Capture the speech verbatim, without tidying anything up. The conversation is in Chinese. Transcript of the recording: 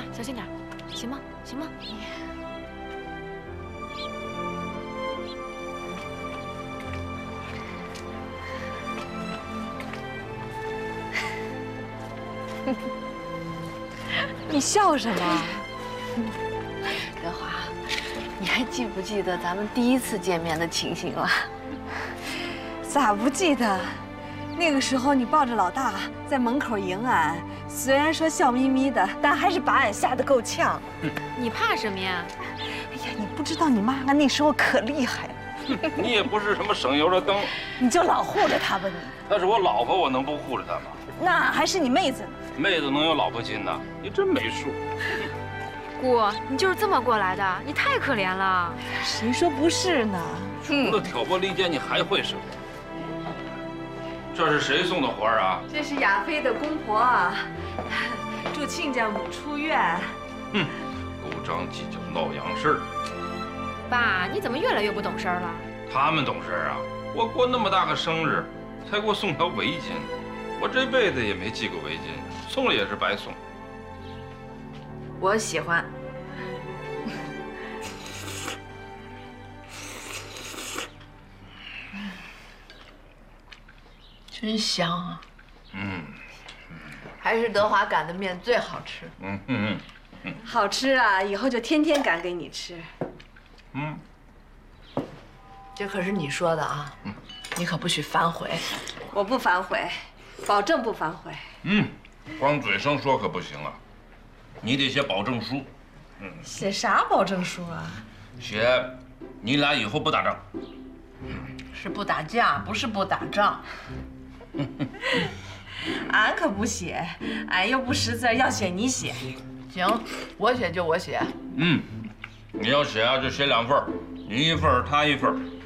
啊，小心点，行吗？行吗？ 你笑什么？ 德华，你还记不记得咱们第一次见面的情形了？ 咋不记得？那个时候你抱着老大在门口迎俺，虽然说笑眯眯的，但还是把俺吓得够呛。 你怕什么呀？ 哎呀，你不知道你妈妈那时候可厉害了。 你也不是什么省油的灯， 你就老护着她吧你。 她是我老婆，我能不护着她吗？ 那还是你妹子呢。 妹子能有老婆亲的？你真没数。 姑，你就是这么过来的，你太可怜了。 谁说不是呢？ 除了挑拨离间，你还会什么？这是谁送的花啊？ 这是亚飞的公婆啊，祝亲家母出院。 哼，狗张计较闹洋事儿。 爸，你怎么越来越不懂事儿了？ 他们懂事啊！我过那么大个生日，才给我送条围巾，我这辈子也没系过围巾，送了也是白送。 我喜欢。 真香啊！ 嗯， 还是德华擀的面最好吃。 嗯嗯嗯，好吃啊！以后就天天擀给你吃。 嗯， 这可是你说的啊，嗯，你可不许反悔。 我不反悔，保证不反悔。 嗯，光嘴上说可不行啊，你得写保证书。 嗯，写啥保证书啊？ 写你俩以后不打仗。 是不打架，不是不打仗。 俺可不写，俺又不识字，要写你写。 行，我写就我写。 嗯，你要写啊就写两份，你一份他一份。